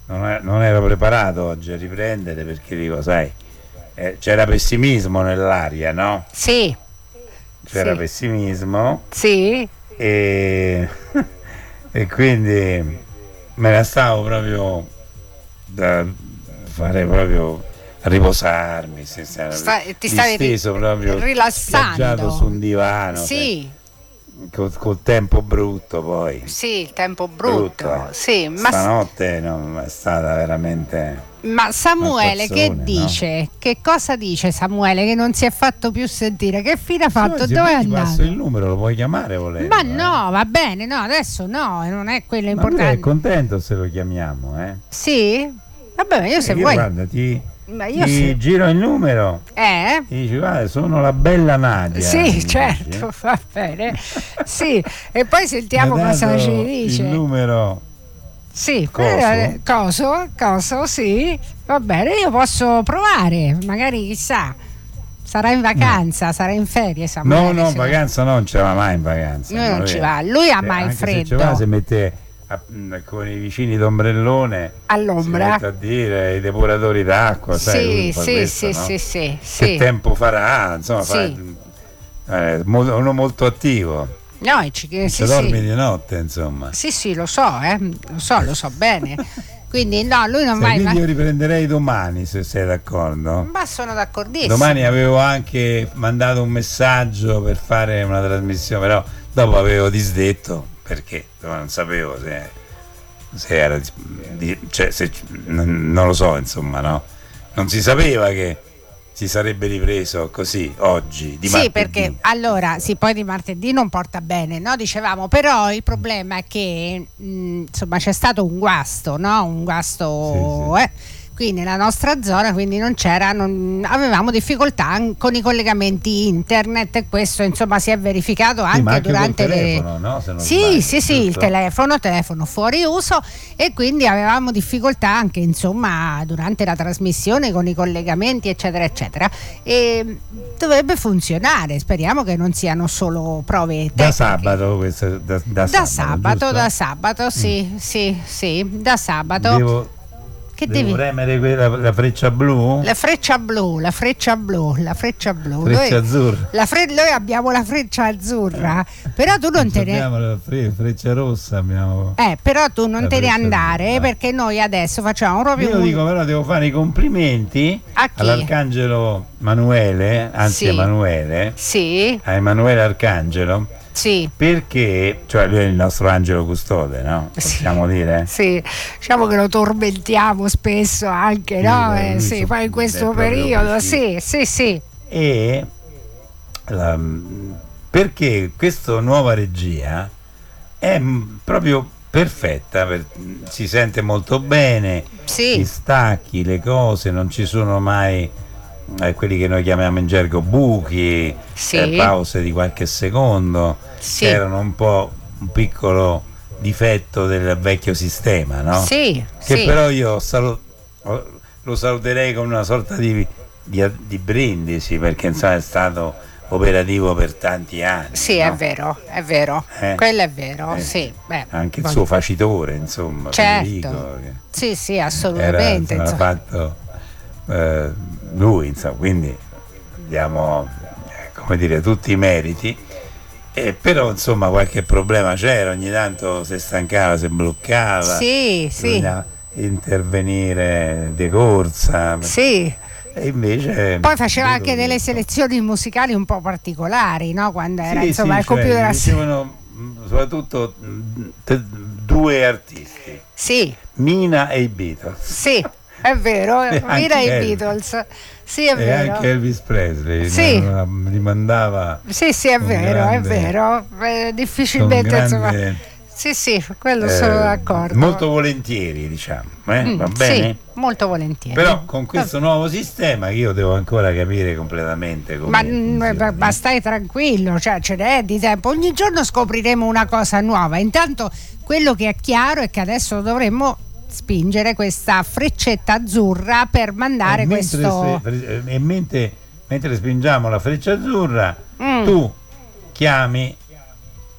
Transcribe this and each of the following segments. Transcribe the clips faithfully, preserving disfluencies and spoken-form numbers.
non, è, non ero preparato oggi a riprendere perché dico, sai, eh, c'era pessimismo nell'aria, no? Sì. C'era sì. pessimismo. Sì. E, e quindi me la stavo proprio da fare proprio riposarmi, si sta, Sta, ti stavi disteso proprio, rilassando su un divano, sì, col, col tempo brutto poi. Sì, il tempo brutto, brutto eh. Sì, ma stanotte no, è stata veramente. Ma Samuele che dice? No? Che cosa dice Samuele che non si è fatto più sentire? Che fine ha fatto? Se Dove è andato? andato? Passo il numero, lo puoi chiamare volendo. Ma no, eh. va bene, no, adesso no, non è quello ma importante. Lui è contento se lo chiamiamo, eh? Sì? Vabbè, ma io se io vuoi. Guarda, ti, ma io ti se... giro il numero. Eh? Ti dici, guarda, sono la bella Nadia. Sì, certo, dici? Va bene. Sì, e poi sentiamo cosa ci dice. Il numero. Sì, coso? coso, coso, sì, va bene, io posso provare, magari chissà, sarà in vacanza, no. sarà in ferie Samuele. No, no, in vacanza no, non ci va mai in vacanza. Lui non ci va, lui ama il freddo. Se ci va si mette a, con i vicini d'ombrellone all'ombra a dire i depuratori d'acqua, sì, sai, sì, questo, sì, no? sì, sì, che sì. tempo farà, insomma, sì. fa, eh, uno molto attivo. No, ci, sì, sì, dormi sì. di notte, insomma. Sì, sì, lo so, eh, lo so, lo so bene. Quindi no, lui non va. mai. Quindi io riprenderei domani, se sei d'accordo. Ma sono d'accordissimo. Domani avevo anche mandato un messaggio per fare una trasmissione, però dopo avevo disdetto perché non sapevo se, se era di, cioè se, non lo so, insomma, no? Non si sapeva che si sarebbe ripreso così oggi di sì, martedì. Perché allora sì, poi di martedì non porta bene, no? Dicevamo, però il problema è che mh, insomma c'è stato un guasto, no? Un guasto sì, sì. Eh, qui nella nostra zona, quindi non c'era, non, avevamo difficoltà con i collegamenti internet e questo insomma si è verificato anche, sì, ma anche durante col le telefono, no? Se non sì, sbaglio, sì, sì, il telefono, telefono fuori uso e quindi avevamo difficoltà anche insomma durante la trasmissione con i collegamenti eccetera eccetera e dovrebbe funzionare, speriamo che non siano solo prove tecniche. Da sabato questo, da, da, da sabato, sabato da sabato, sì, mm. sì, sì, da sabato. Devo... Che Devo devi premere quella, la freccia blu? La freccia blu, la freccia blu, la freccia blu. Freccia noi, azzurra. La fre- noi abbiamo la freccia azzurra, eh. però tu non, non te ne abbiamo la fre- freccia rossa abbiamo. Eh, però tu non te ne andare azzurra. Perché noi adesso facciamo proprio Io un... dico però devo fare i complimenti a all'Arcangelo Manuele, anzi sì. Emanuele. Sì. A Emanuele Arcangelo. Sì. Perché, cioè lui è il nostro angelo custode, no? Possiamo sì. dire? Sì, diciamo che lo tormentiamo spesso anche, sì, no? Eh, sì, poi in questo periodo, sì, sì, sì. E la, perché questa nuova regia è proprio perfetta, per, si sente molto bene, sì. gli stacchi, le cose, non ci sono mai eh, quelli che noi chiamiamo in gergo buchi, sì. eh, pause di qualche secondo, sì. che erano un po' un piccolo difetto del vecchio sistema, no? Sì, che sì. però io salu- lo saluterei con una sorta di, di, di brindisi, perché insomma è stato operativo per tanti anni. Sì, no? è vero, è vero, eh? quello è vero, eh. sì. Beh, anche il voglio... suo facitore, insomma, certo. Federico, che sì, sì, assolutamente. Era, insomma, fatto eh, lui, insomma, quindi diamo, come dire, tutti i meriti. Eh, però insomma qualche problema c'era, ogni tanto si stancava, si bloccava, sì, sì. intervenire di corsa, sì. E invece poi faceva anche delle detto. selezioni musicali un po' particolari, no? Quando era sì, insomma sì, il computer cioè, a... dicevano soprattutto te, due artisti, sì. Mina e i Beatles. Sì, è vero, e Mina e i Beatles. Sì, è e vero. anche Elvis Presley sì. li mandava. Sì, sì, è vero, grande, è vero. Eh, difficilmente grande, insomma. Sì, sì, quello eh, sono d'accordo. Molto volentieri, diciamo, eh? mm, va bene? Sì, molto volentieri. Però con questo nuovo sistema che io devo ancora capire completamente come Ma funziona. Ma stai tranquillo, cioè ce n'è di tempo. Ogni giorno scopriremo una cosa nuova. Intanto quello che è chiaro è che adesso dovremmo spingere questa freccetta azzurra per mandare e questo se, e mentre, mentre spingiamo la freccia azzurra mm. tu chiami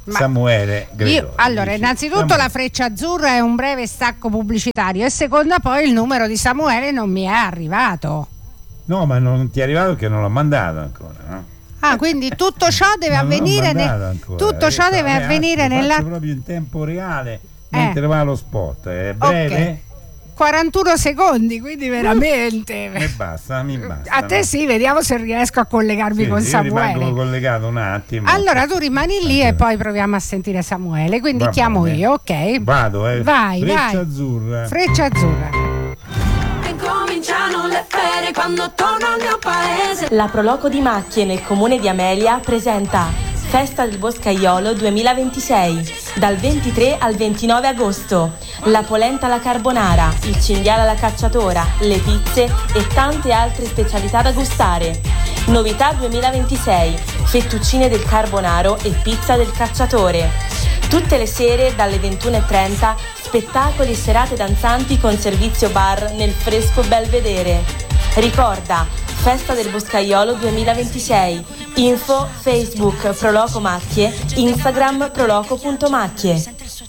Ma Samuele Gregori. Io, allora, dice, innanzitutto Samuele. la freccia azzurra è un breve stacco pubblicitario e seconda poi il numero di Samuele non mi è arrivato. No, ma non ti è arrivato perché non l'ho mandato ancora, no? Ah, quindi tutto ciò deve Non l'ho avvenire mandato ne- ancora. tutto ciò Adesso, deve eh, avvenire anzi, lo nella faccio proprio in tempo reale mentre va lo spot. È breve? Ok. quarantuno secondi, quindi veramente E basta, mi basta. a te no? sì, vediamo se riesco a collegarmi Sì, con sì, io rimango Samuele. collegato un attimo. Allora tu rimani lì Allora. e poi proviamo a sentire Samuele, quindi Va chiamo bene. io, ok? Vado, eh. Vai, Freccia vai. azzurra. Freccia azzurra. E cominciano le ferie quando torno al mio paese. La Proloco di Macchie nel comune di Amelia presenta Festa del Boscaiolo duemilaventisei dal ventitré al ventinove agosto. La polenta alla carbonara, il cinghiale alla cacciatora, le pizze e tante altre specialità da gustare. Novità duemilaventisei: fettuccine del carbonaro e pizza del cacciatore. Tutte le sere dalle ventuno e trenta spettacoli e serate danzanti con servizio bar nel fresco Belvedere. Ricorda, Festa del Boscaiolo duemilaventisei. Info Facebook Proloco Macchie, Instagram proloco punto macchie.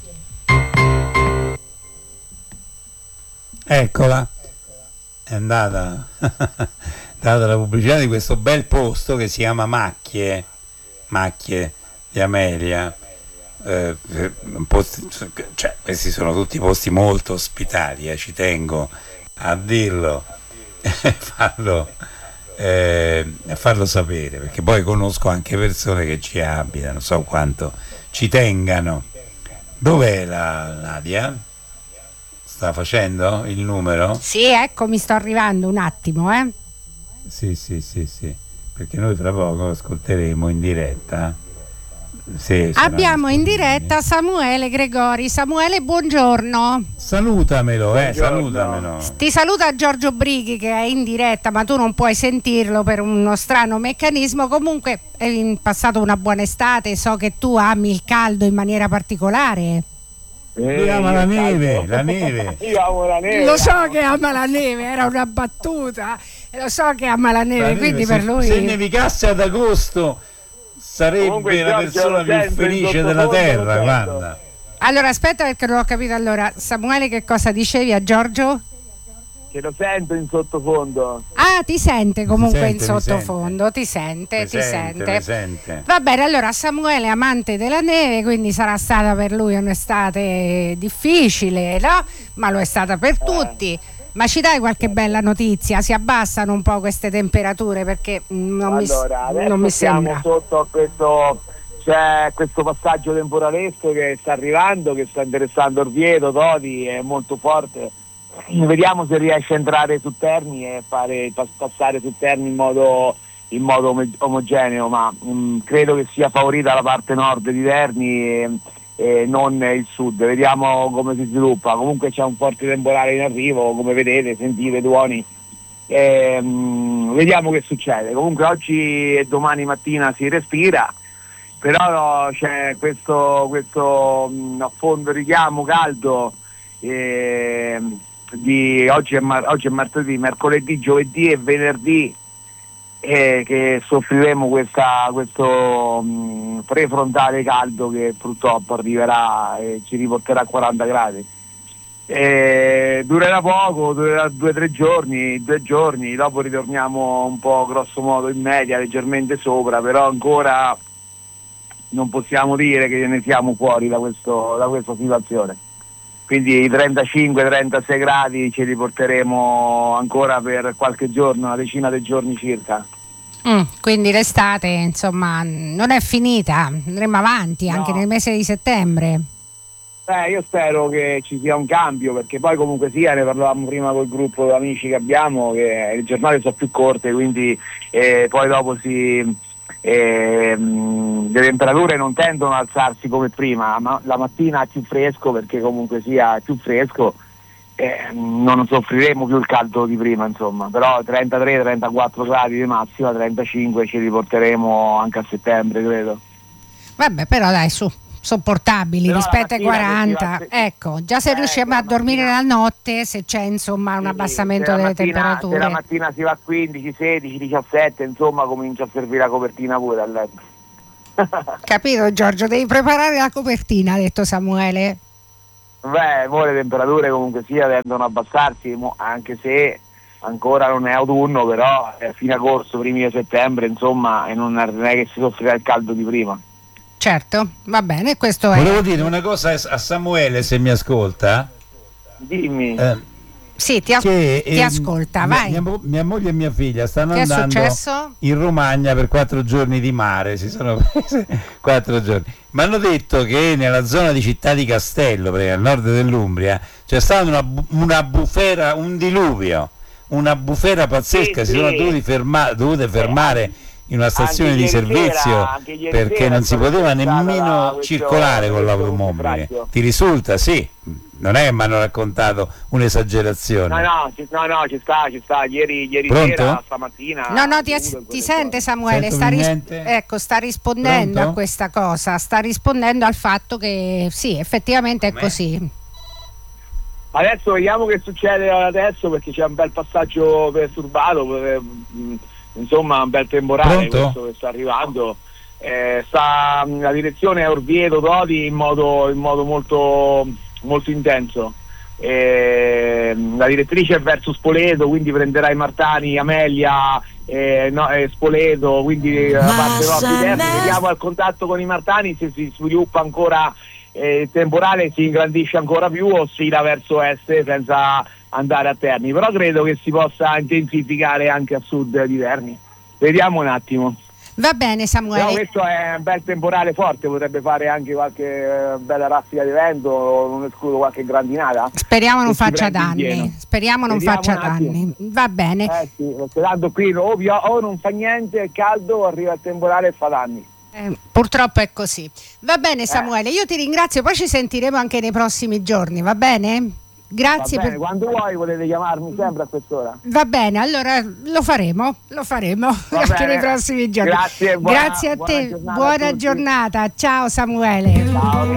Eccola, è andata. Data la pubblicità di questo bel posto che si chiama Macchie, Macchie di Amelia. Eh, posti, cioè, questi sono tutti posti molto ospitali, eh, ci tengo a dirlo e farlo, eh, a farlo sapere, perché poi conosco anche persone che ci abitano, so quanto ci tengano. Dov'è la Nadia? Sta facendo il numero? Sì, ecco, mi sto arrivando un attimo, eh. Sì, sì, sì, sì, perché noi fra poco ascolteremo in diretta. Sì, Abbiamo in diretta Samuele Gregori. Samuele, buongiorno. Salutamelo, eh, Buongiorno. salutamelo. Ti saluta Giorgio Brighi che è in diretta, ma tu non puoi sentirlo per uno strano meccanismo. Comunque hai passato una buona estate, so che tu ami il caldo in maniera particolare. Lui ama la neve, la neve. Io amo la neve. Lo so che ama la neve, era una battuta. E lo so che ama la neve, La neve, quindi se, per lui se nevicasse ad agosto sarebbe Comunque, la Giorgio, persona lo più sento, felice in della sottofondo, terra, lo sento. guarda. Allora aspetta perché non ho capito. Allora Samuele, che cosa dicevi a Giorgio? Che lo sento in sottofondo. Ah, ti sente comunque sente, in mi sottofondo, ti sente, Mi ti sente, sente. mi sente. Va bene, allora Samuele è amante della neve, quindi sarà stata per lui un'estate difficile, no? Ma lo è stata per tutti. Ma ci dai qualche bella notizia? Si abbassano un po' queste temperature perché mm, non Allora, mi, adesso non mi siamo sembra. sotto a questo, c'è questo passaggio temporalesco che sta arrivando, che sta interessando Orvieto, Todi, è molto forte. Vediamo se riesce a entrare su Terni e fare pas- passare su Terni in modo, in modo om- omogeneo, ma mh, credo che sia favorita la parte nord di Terni e, e non il sud. Vediamo come si sviluppa. Comunque c'è un forte temporale in arrivo, come vedete, sentite tuoni. E, mh, vediamo che succede. Comunque oggi e domani mattina si respira, però c'è questo, questo mh, affondo richiamo caldo. E, di oggi è, mar- oggi è martedì, mercoledì, giovedì e venerdì eh, che soffriremo questa, questo mh, prefrontale caldo che purtroppo arriverà e ci riporterà a quaranta gradi. E durerà poco, durerà due o tre giorni, due giorni, dopo ritorniamo un po' grosso modo in media, leggermente sopra, però ancora non possiamo dire che ne siamo fuori da, questo, da questa situazione. Quindi i trentacinque trentasei gradi ce li porteremo ancora per qualche giorno, una decina di giorni circa. Mm, quindi l'estate, insomma, non è finita, andremo avanti anche No. nel mese di settembre. Beh, io spero che ci sia un cambio, perché poi comunque sia, ne parlavamo prima col gruppo di amici che abbiamo, che le giornate sono più corte, quindi eh, poi dopo si... E, mh, le temperature non tendono ad alzarsi come prima, ma la mattina è più fresco, perché comunque sia più fresco, eh, non soffriremo più il caldo di prima, insomma. Però trentatré trentaquattro gradi di massima, trentacinque ce li porteremo anche a settembre, credo. Vabbè, però dai, su, sopportabili Però rispetto la ai mattina quaranta. così va- Ecco, già se Eh, riusciamo la a dormire mattina- la notte, se c'è insomma un Sì, abbassamento se la delle mattina- temperature. Se la mattina si va a quindici, sedici, diciassette, insomma comincia a servire la copertina pure a letto. Capito Giorgio, devi preparare la copertina, ha detto Samuele. Beh, mo le temperature comunque sia tendono a abbassarsi, mo, anche se ancora non è autunno, però è fine agosto, primi di settembre, insomma, e non è che si soffrirà il caldo di prima. Certo, va bene, questo è. Volevo dire una cosa a Samuele, se mi ascolta. Dimmi. Eh, Sì, ti, as- che, ti eh, ascolta, mia, vai. Mia, mo- mia moglie e mia figlia stanno Che è andando successo? in Romagna per quattro giorni di mare, si sono prese quattro giorni. Mi hanno detto che nella zona di Città di Castello, perché al nord dell'Umbria, c'è stata una, bu- una bufera, un diluvio, una bufera pazzesca, Sì, si sì. sono dovuti ferma- dovute fermare in una stazione Anche di ieri servizio sera- anche ieri perché sera non è si stata poteva registrata nemmeno la- questo- circolare con questo l'automobile. naufragio. Ti risulta? Sì, non è che mi hanno raccontato un'esagerazione. No, no, ci, no, no, ci sta, ci sta. Ieri, ieri Pronto? sera, stamattina. No, no, ti, ho as- avuto in ti quelle sente zone. Samuele, Sento sta, ris- niente? ecco, sta rispondendo Pronto? a questa cosa, sta rispondendo al fatto che sì, effettivamente è Com'è? così. Adesso vediamo che succede adesso, perché c'è un bel passaggio perturbato, per- mh, insomma un bel temporale Pronto? questo che sta arrivando. Eh, sta, la direzione è Orvieto Todi in modo, in modo molto, molto intenso. Eh, la direttrice è verso Spoleto, quindi prenderà i Martani, Amelia, eh, no, eh, Spoleto, quindi eh, la parte nord di Terni. Vediamo al contatto con i Martani se si sviluppa ancora eh, il temporale, si ingrandisce ancora più o si va verso est senza andare a Terni, però credo che si possa intensificare anche a sud di Terni. Vediamo un attimo. Va bene Però Samuele, questo è un bel temporale forte, potrebbe fare anche qualche eh, bella raffica di vento, non escludo qualche grandinata. speriamo non che si faccia prende in danni, pieno. speriamo non Vediamo faccia un attimo. danni. Va bene. Eh sì, perché tanto qui o, pio- o non fa niente, è caldo, arriva il temporale e fa danni. Eh, purtroppo è così. Va bene Samuele, io ti ringrazio, poi ci sentiremo anche nei prossimi giorni, va bene? Grazie Va bene, per... quando vuoi potete chiamarmi sempre a quest'ora. Va bene, allora lo faremo, lo faremo Va anche bene. nei prossimi giorni. Grazie, buona- Grazie a buona te, giornata a buona tutti. giornata. Ciao Samuele. Ciao.